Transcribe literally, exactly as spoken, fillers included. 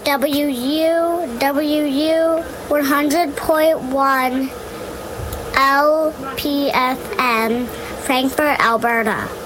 W U W U one hundred point one L P F M, Frankfurt, Alberta.